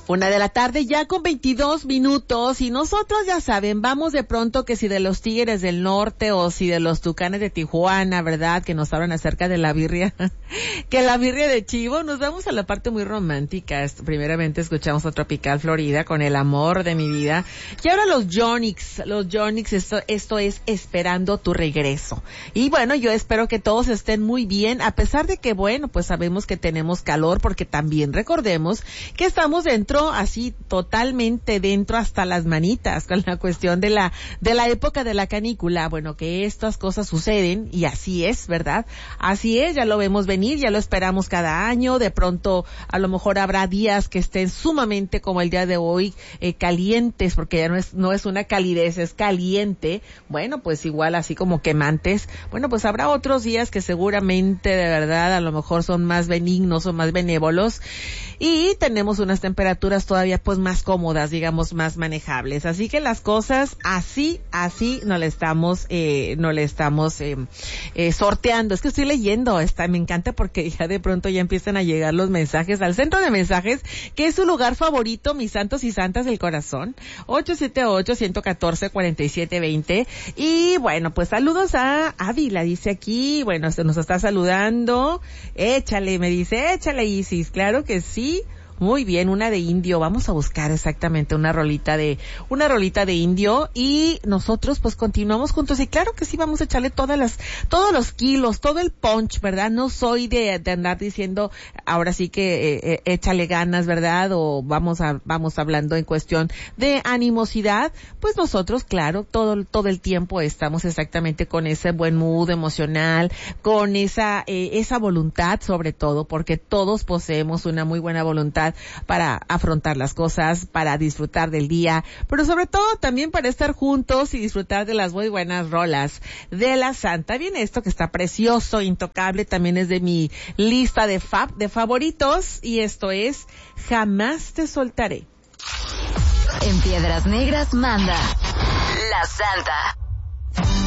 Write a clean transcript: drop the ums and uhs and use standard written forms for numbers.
1:00 ya con 22 minutos y nosotros ya saben, vamos de pronto que si de los Tigres del Norte o si de los Tucanes de Tijuana, ¿verdad? Que nos hablan acerca de la birria, que la birria de chivo, nos vamos a la parte muy romántica. Primeramente escuchamos a Tropical Florida con El amor de mi vida y ahora los Yonix, esto es Esperando tu regreso. Y bueno, yo espero que todos estén muy bien, a pesar de que bueno, pues sabemos que tenemos calor porque también recordemos que estamos dentro, así totalmente dentro hasta las manitas con la cuestión de la época de la canícula. Bueno, que estas cosas suceden y así es, ¿verdad? Así es, ya lo vemos venir, ya lo esperamos cada año. De pronto a lo mejor habrá días que estén sumamente como el día de hoy, calientes, porque ya no es una calidez, es caliente. Bueno, pues igual así como quemantes. Bueno, pues habrá otros días que seguramente de verdad a lo mejor son más benignos o más benévolos y tenemos unas temperaturas todavía pues más cómodas, digamos, más manejables. Así que las cosas así no le estamos sorteando. Es que estoy leyendo, me encanta porque ya de pronto ya empiezan a llegar los mensajes al centro de mensajes, que es su lugar favorito, mis santos y santas del corazón, 878-114-4720. Y bueno, pues saludos a Ávila, dice aquí, bueno, se nos está saludando. Me dice, échale Isis, claro que sí. Muy bien, una de indio. Vamos a buscar exactamente una rolita de indio y nosotros pues continuamos juntos y claro que sí vamos a echarle todos los kilos, todo el punch, ¿verdad? No soy de andar diciendo ahora sí que échale ganas, ¿verdad? O vamos hablando en cuestión de animosidad. Pues nosotros, claro, todo el tiempo estamos exactamente con ese buen mood emocional, con esa voluntad sobre todo, porque todos poseemos una muy buena voluntad para afrontar las cosas, para disfrutar del día, pero sobre todo también para estar juntos y disfrutar de las muy buenas rolas de la Santa. Viene esto que está precioso, intocable, también es de mi lista de favoritos y esto es Jamás te soltaré. En Piedras Negras manda La Santa.